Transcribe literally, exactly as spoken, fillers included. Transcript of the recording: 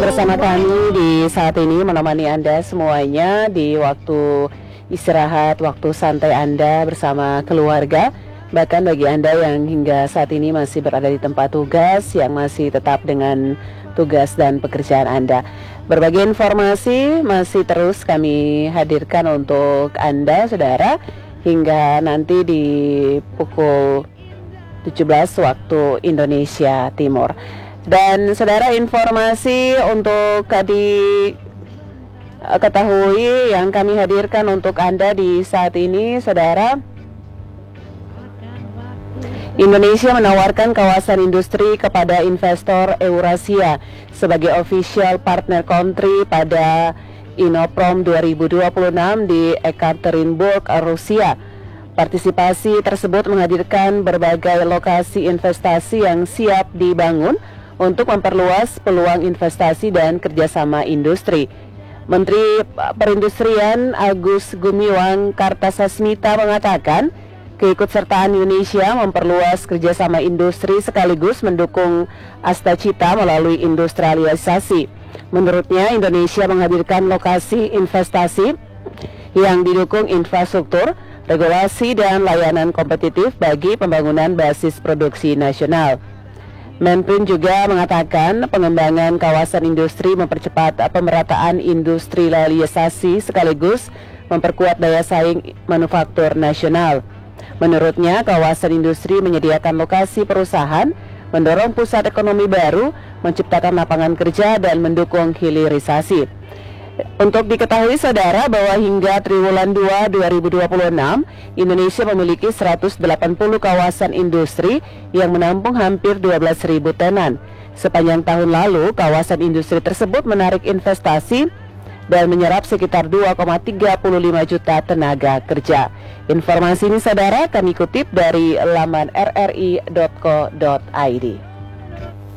bersama kami di saat ini menemani Anda semuanya di waktu istirahat, waktu santai Anda bersama keluarga. Bahkan bagi Anda yang hingga saat ini masih berada di tempat tugas, yang masih tetap dengan tugas dan pekerjaan Anda. Berbagai informasi masih terus kami hadirkan untuk Anda, saudara, hingga nanti di pukul tujuh belas waktu Indonesia Timur. Dan saudara, informasi untuk di ketahui yang kami hadirkan untuk Anda di saat ini, saudara, Indonesia menawarkan kawasan industri kepada investor Eurasia sebagai official partner country pada Inoprom dua ribu dua puluh enam di Ekaterinburg, Rusia. Partisipasi tersebut menghadirkan berbagai lokasi investasi yang siap dibangun untuk memperluas peluang investasi dan kerjasama industri. Menteri Perindustrian Agus Gumiwang Kartasasmita mengatakan keikutsertaan Indonesia memperluas kerjasama industri sekaligus mendukung Astacita melalui industrialisasi. Menurutnya, Indonesia menghadirkan lokasi investasi yang didukung infrastruktur, regulasi, dan layanan kompetitif bagi pembangunan basis produksi nasional. Menprin juga mengatakan pengembangan kawasan industri mempercepat pemerataan industrialisasi sekaligus memperkuat daya saing manufaktur nasional. Menurutnya, kawasan industri menyediakan lokasi perusahaan, mendorong pusat ekonomi baru, menciptakan lapangan kerja, dan mendukung hilirisasi. Untuk diketahui, saudara, bahwa hingga triwulan dua dua ribu dua puluh enam, Indonesia memiliki seratus delapan puluh kawasan industri yang menampung hampir dua belas ribu tenan. Sepanjang tahun lalu, kawasan industri tersebut menarik investasi dan menyerap sekitar dua koma tiga lima juta tenaga kerja. Informasi ini, saudara, kami kutip dari laman r r i dot co dot i d.